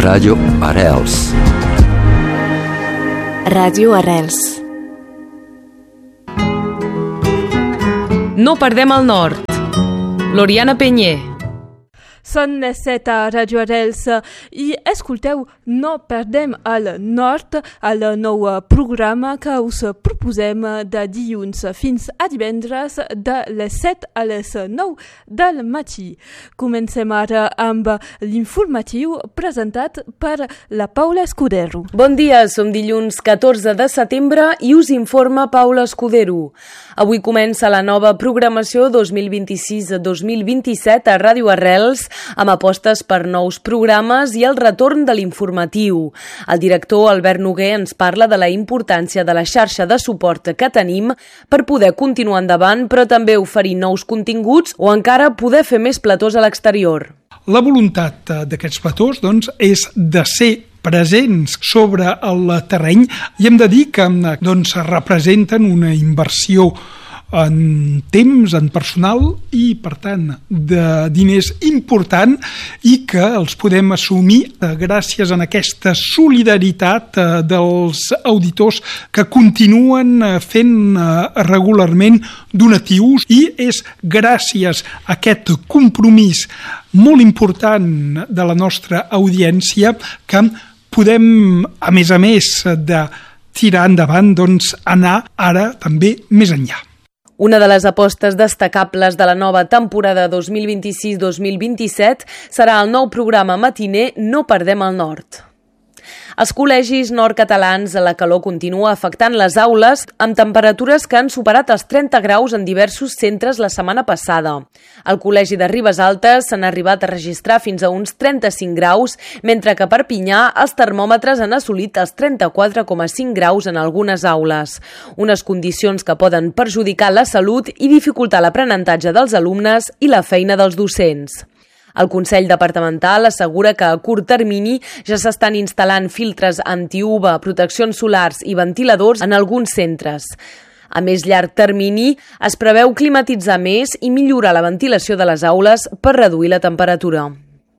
Ràdio Arrels. Ràdio Arrels. No perdem el nord. L'Oriana Penyer. Són les 7 a Ràdio Arrels i escolteu No perdem el nord, el nou programa que us proposem de dilluns fins a divendres de les 7 a les 9 del matí. Comencem ara amb l'informatiu presentat per la Paula Escudero. Bon dia, som dilluns 14 de setembre i us informa Paula Escudero. Avui comença la nova programació 2026-2027 a Ràdio Arrels, amb apostes per nous programes i el retorn de l'informatiu. El director Albert Noguer ens parla de la importància de la xarxa de suport que tenim per poder continuar endavant, però també oferir nous continguts o encara poder fer més platós a l'exterior. La voluntat d'aquests platós és de ser presents sobre el terreny i hem de dir que representen una inversió en temps, en personal i, per tant, de diners important i que els podem assumir gràcies a aquesta solidaritat dels auditors que continuen fent regularment donatius, i és gràcies a aquest compromís molt important de la nostra audiència que podem, a més de tirar endavant, anar ara també més enllà. Una de les apostes destacables de la nova temporada 2026-2027 serà el nou programa matiner No perdem el nord. Als col·legis nord-catalans la calor continua afectant les aules amb temperatures que han superat els 30 graus en diversos centres la setmana passada. Al col·legi de Ribes Altes s'han arribat a registrar fins a uns 35 graus, mentre que a Perpinyà els termòmetres han assolit els 34,5 graus en algunes aules. Unes condicions que poden perjudicar la salut i dificultar l'aprenentatge dels alumnes i la feina dels docents. El Consell Departamental assegura que a curt termini ja s'estan instal·lant filtres anti-UV, proteccions solars i ventiladors en alguns centres. A més llarg termini es preveu climatitzar més i millorar la ventilació de les aules per reduir la temperatura.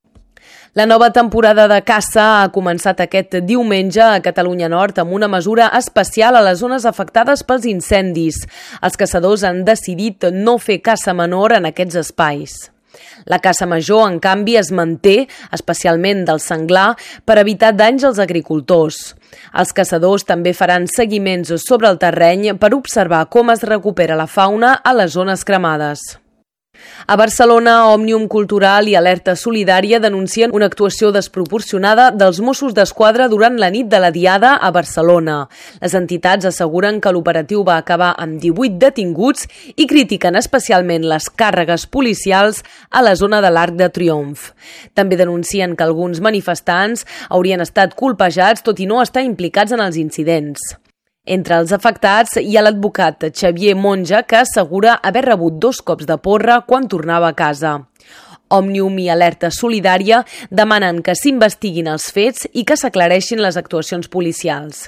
La nova temporada de caça ha començat aquest diumenge a Catalunya Nord amb una mesura especial a les zones afectades pels incendis. Els caçadors han decidit no fer caça menor en aquests espais. La caça major, en canvi, es manté, especialment del senglar, per evitar danys als agricultors. Els caçadors també faran seguiments sobre el terreny per observar com es recupera la fauna a les zones cremades. A Barcelona, Òmnium Cultural i Alerta Solidària denuncien una actuació desproporcionada dels Mossos d'Esquadra durant la nit de la Diada a Barcelona. Les entitats asseguren que l'operatiu va acabar amb 18 detinguts i critiquen especialment les càrregues policials a la zona de l'Arc de Triomf. També denuncien que alguns manifestants haurien estat colpejats tot i no estar implicats en els incidents. Entre els afectats hi ha l'advocat Xavier Monja, que assegura haver rebut 2 cops de porra quan tornava a casa. Òmnium i Alerta Solidària demanen que s'investiguin els fets i que s'aclareixin les actuacions policials.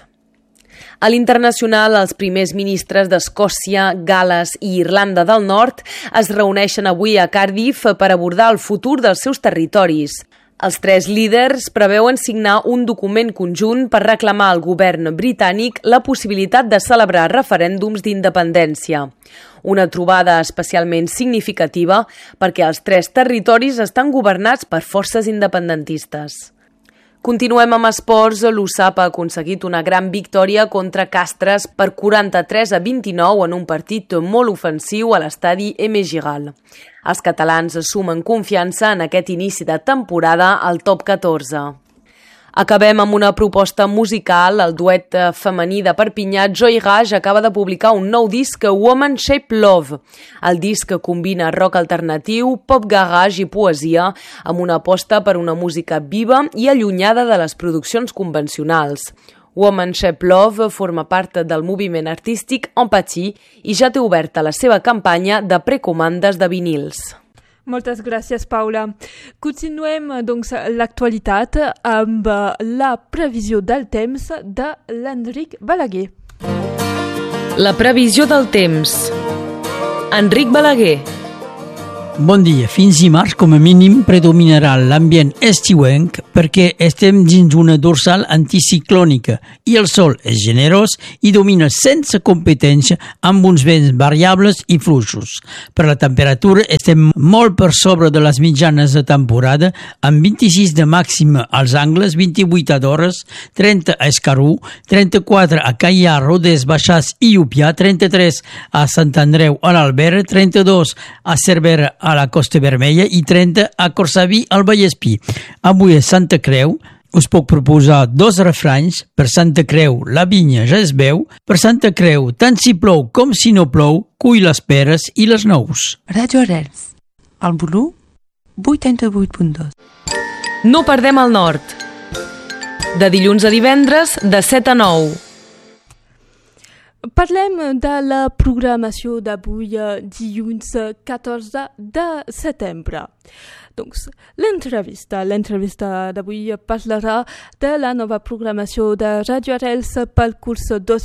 A l'internacional, els primers ministres d'Escòcia, Gal·les i Irlanda del Nord es reuneixen avui a Cardiff per abordar el futur dels seus territoris. Els 3 líders preveuen signar un document conjunt per reclamar al govern britànic la possibilitat de celebrar referèndums d'independència. Una trobada especialment significativa perquè els 3 territoris estan governats per forces independentistes. Continuem amb esports. L'USAP ha aconseguit una gran victòria contra Castres per 43-29 en un partit molt ofensiu a l'estadi Aimé Giral. Els catalans sumen confiança en aquest inici de temporada al top 14. Acabem amb una proposta musical. El duet femení de Perpinyà, Joy Raj, acaba de publicar un nou disc, Woman Shape Love. El disc combina rock alternatiu, pop garage i poesia amb una aposta per una música viva i allunyada de les produccions convencionals. Woman Shape Love forma part del moviment artístic Empathie i ja té oberta la seva campanya de precomandes de vinils. Moltes gràcies, Paula. Continuem, l'actualitat amb la previsió del temps de l'Enric Balaguer. La previsió del temps. Enric Balaguer. Bon dia. Fins dimarts, com a mínim, predominarà l'ambient estiuenc perquè estem dins una dorsal anticiclònica i el sol és generós i domina sense competència amb uns vents variables i fluixos. Per la temperatura estem molt per sobre de les mitjanes de temporada, amb 26 de màxima als Angles, 28 a Dores, 30 a Escarú, 34 a Caià, Rodés, Baixàs i Llupià, 33 a Sant Andreu a l'Albera, 32 a Cervera a la Costa Vermella i 30 a Corçaví al Vallespí. Avui a Santa Creu us puc proposar 2 refranys. Per Santa Creu la vinya ja es veu, per Santa Creu tant si plou com si no plou, cull les peres i les nous. Ràdio Arrels, al volum 88.2. No perdem el nord. De dilluns a divendres, de 7 a 9. Parlem de la programació d'avui, dilluns 14 de setembre. Doncs, l'entrevista d'avui parlarà de la nova programació de Ràdio Arrels pel curs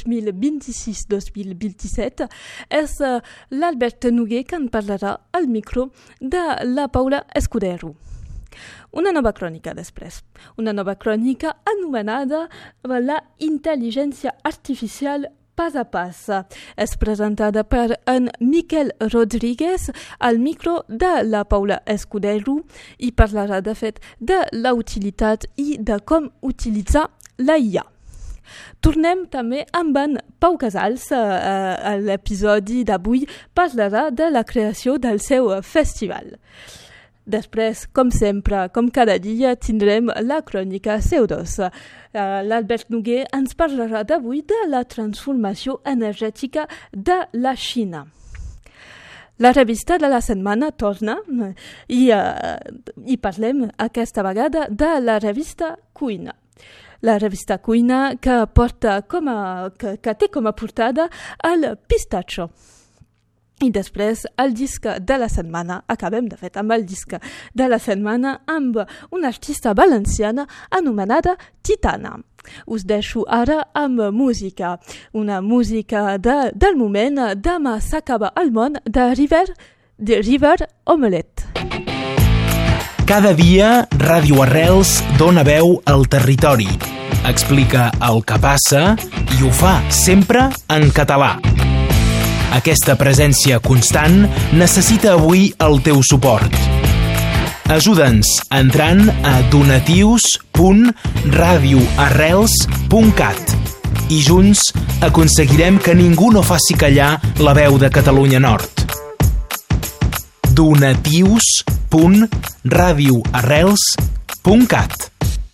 2026-2027. És l'Albert Noguer que en parlarà al micro de la Paula Escudero. Una nova crònica després. Una nova crònica anomenada la intel·ligència artificial pas a pas. És presentada per en Miquel Rodríguez al micro de la Paula Escudero i parlarà, de fet, de la utilitat i de com utilitzar la IA. Tornem també amb en Pau Casals. A l'episodi d'avui parlarà de la creació del seu festival. Després, com sempre, com cada dia, tindrem la crònica CO2. L'Albert Noguer ens parlarà d'avui de la transformació energètica de la Xina. La revista de la setmana torna i parlem aquesta vegada de la revista Cuina. La revista Cuina que té com a portada el pistatxo. I després el disc de la setmana, acabem de fet amb el disc de la setmana amb una artista valenciana anomenada Titana. Us deixo ara amb música, una música del moment. Demà s'acaba el món de River Omelette. Cada dia, Ràdio Arrels dona veu al territori. Explica el que passa i ho fa sempre en català. Aquesta presència constant necessita avui el teu suport. Ajuda'ns entrant a donatius.radioarrels.cat i junts aconseguirem que ningú no faci callar la veu de Catalunya Nord. donatius.radioarrels.cat